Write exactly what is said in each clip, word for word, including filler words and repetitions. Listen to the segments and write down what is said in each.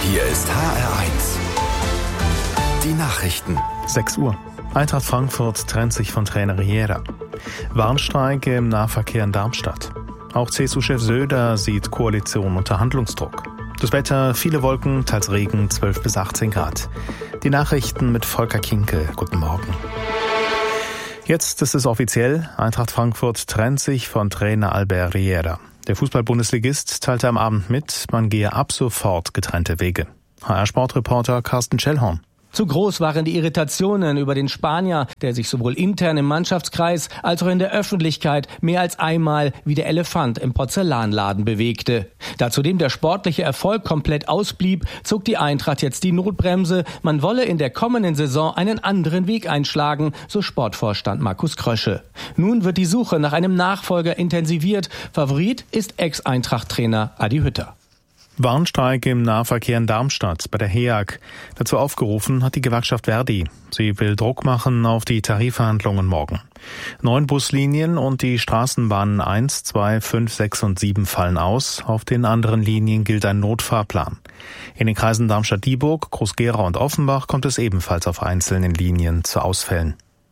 Hier ist H R eins. Die Nachrichten. sechs Uhr. Eintracht Frankfurt trennt sich von Trainer Riera. Warnstreik im Nahverkehr in Darmstadt. Auch C S U-Chef Söder sieht Koalition unter Handlungsdruck. Das Wetter, viele Wolken, teils Regen, zwölf bis achtzehn Grad. Die Nachrichten mit Volker Kinkel. Guten Morgen. Jetzt ist es offiziell. Eintracht Frankfurt trennt sich von Trainer Albert Riera. Der Fußball-Bundesligist teilte am Abend mit, man gehe ab sofort getrennte Wege. H R-Sportreporter Carsten Schellhorn. Zu groß waren die Irritationen über den Spanier, der sich sowohl intern im Mannschaftskreis als auch in der Öffentlichkeit mehr als einmal wie der Elefant im Porzellanladen bewegte. Da zudem der sportliche Erfolg komplett ausblieb, zog die Eintracht jetzt die Notbremse. Man wolle in der kommenden Saison einen anderen Weg einschlagen, so Sportvorstand Markus Krösche. Nun wird die Suche nach einem Nachfolger intensiviert. Favorit ist Ex-Eintracht-Trainer Adi Hütter. Warnstreik im Nahverkehr in Darmstadt bei der H E A G. Dazu aufgerufen hat die Gewerkschaft Verdi. Sie will Druck machen auf die Tarifverhandlungen morgen. Neun Buslinien und die Straßenbahnen eins, zwei, fünf, sechs und sieben fallen aus. Auf den anderen Linien gilt ein Notfahrplan. In den Kreisen Darmstadt-Dieburg, Groß-Gerau und Offenbach kommt es ebenfalls auf einzelnen Linien zu Ausfällen.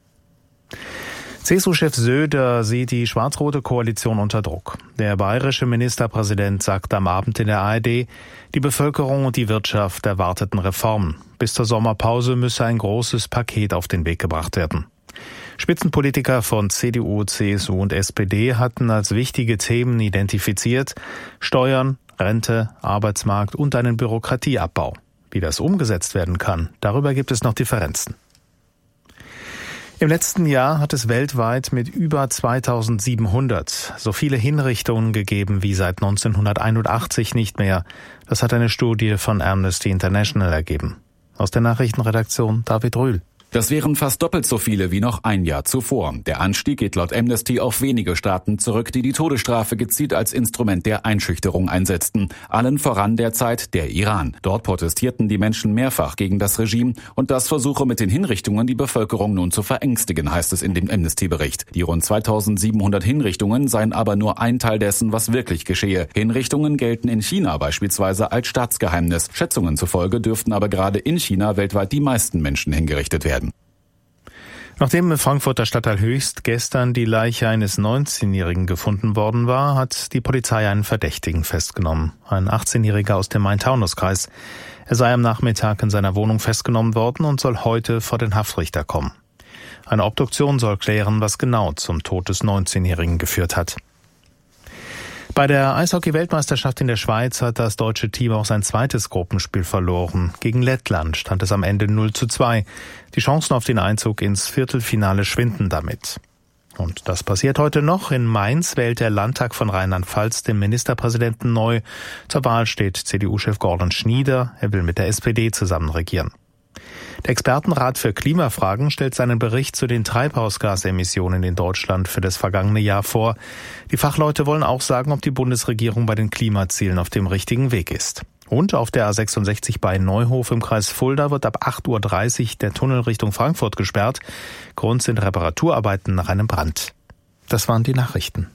C S U-Chef Söder sieht die schwarz-rote Koalition unter Druck. Der bayerische Ministerpräsident sagte am Abend in der A R D, die Bevölkerung und die Wirtschaft erwarteten Reformen. Bis zur Sommerpause müsse ein großes Paket auf den Weg gebracht werden. Spitzenpolitiker von C D U, C S U und S P D hatten als wichtige Themen identifiziert Steuern, Rente, Arbeitsmarkt und einen Bürokratieabbau. Wie das umgesetzt werden kann, darüber gibt es noch Differenzen. Im letzten Jahr hat es weltweit mit über zweitausendsiebenhundert so viele Hinrichtungen gegeben wie seit neunzehnhunderteinundachtzig nicht mehr. Das hat eine Studie von Amnesty International ergeben. Aus der Nachrichtenredaktion David Rühl. Das wären fast doppelt so viele wie noch ein Jahr zuvor. Der Anstieg geht laut Amnesty auf wenige Staaten zurück, die die Todesstrafe gezielt als Instrument der Einschüchterung einsetzten. Allen voran derzeit der Iran. Dort protestierten die Menschen mehrfach gegen das Regime und das versuche mit den Hinrichtungen die Bevölkerung nun zu verängstigen, heißt es in dem Amnesty-Bericht. Die rund zweitausendsiebenhundert Hinrichtungen seien aber nur ein Teil dessen, was wirklich geschehe. Hinrichtungen gelten in China beispielsweise als Staatsgeheimnis. Schätzungen zufolge dürften aber gerade in China weltweit die meisten Menschen hingerichtet werden. Nachdem im Frankfurter Stadtteil Höchst gestern die Leiche eines neunzehnjährigen gefunden worden war, hat die Polizei einen Verdächtigen festgenommen. Ein achtzehnjähriger aus dem Main-Taunus-Kreis. Er sei am Nachmittag in seiner Wohnung festgenommen worden und soll heute vor den Haftrichter kommen. Eine Obduktion soll klären, was genau zum Tod des neunzehnjährigen geführt hat. Bei der Eishockey-Weltmeisterschaft in der Schweiz hat das deutsche Team auch sein zweites Gruppenspiel verloren. Gegen Lettland stand es am Ende null zu zwei. Die Chancen auf den Einzug ins Viertelfinale schwinden damit. Und das passiert heute noch. In Mainz wählt der Landtag von Rheinland-Pfalz den Ministerpräsidenten neu. Zur Wahl steht C D U-Chef Gordon Schnieder. Er will mit der S P D zusammen regieren. Der Expertenrat für Klimafragen stellt seinen Bericht zu den Treibhausgasemissionen in Deutschland für das vergangene Jahr vor. Die Fachleute wollen auch sagen, ob die Bundesregierung bei den Klimazielen auf dem richtigen Weg ist. Und auf der A sechsundsechzig bei Neuhof im Kreis Fulda wird ab acht Uhr dreißig der Tunnel Richtung Frankfurt gesperrt. Grund sind Reparaturarbeiten nach einem Brand. Das waren die Nachrichten.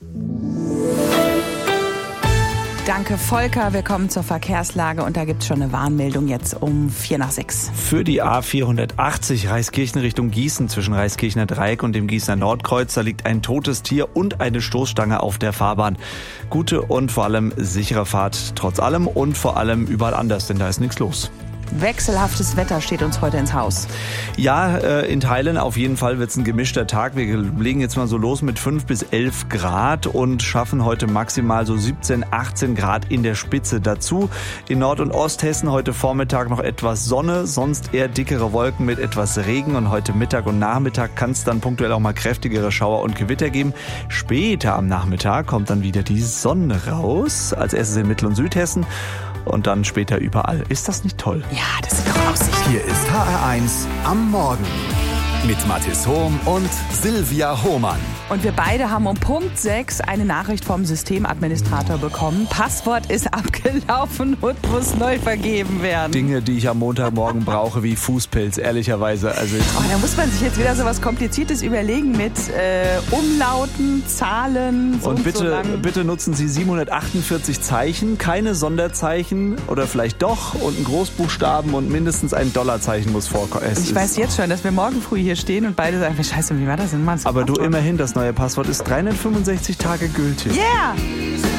Danke, Volker. Wir kommen zur Verkehrslage und da gibt es schon eine Warnmeldung jetzt um vier nach sechs. Für die A vierhundertachtzig Reiskirchen Richtung Gießen zwischen Reiskirchener Dreieck und dem Gießener Nordkreuz, da liegt ein totes Tier und eine Stoßstange auf der Fahrbahn. Gute und vor allem sichere Fahrt trotz allem und vor allem überall anders, denn da ist nichts los. Wechselhaftes Wetter steht uns heute ins Haus. Ja, in Teilen auf jeden Fall wird es ein gemischter Tag. Wir legen jetzt mal so los mit fünf bis elf Grad und schaffen heute maximal so siebzehn, achtzehn Grad in der Spitze dazu. In Nord- und Osthessen heute Vormittag noch etwas Sonne, sonst eher dickere Wolken mit etwas Regen. Und heute Mittag und Nachmittag kann es dann punktuell auch mal kräftigere Schauer und Gewitter geben. Später am Nachmittag kommt dann wieder die Sonne raus. Als erstes in Mittel- und Südhessen. Und dann später überall. Ist das nicht toll? Ja, das sieht doch Aussicht. Hier ist H R eins am Morgen mit Mathis Hohm und Silvia Hohmann. Und wir beide haben um Punkt sechs eine Nachricht vom Systemadministrator bekommen. Passwort ist abgelaufen und muss neu vergeben werden. Dinge, die ich am Montagmorgen brauche, wie Fußpilz, ehrlicherweise. Also oh, da muss man sich jetzt wieder so was Kompliziertes überlegen mit äh, Umlauten, Zahlen. So und und bitte, so lang. bitte nutzen Sie siebenhundertachtundvierzig Zeichen, keine Sonderzeichen oder vielleicht doch und einen Großbuchstaben und mindestens ein Dollarzeichen muss vorkommen. Es Ich weiß jetzt schon, dass wir morgen früh hier stehen und beide sagen, scheiße, wie war das denn? Mann, aber du, immerhin, das neue Passwort ist dreihundertfünfundsechzig Tage gültig. Yeah!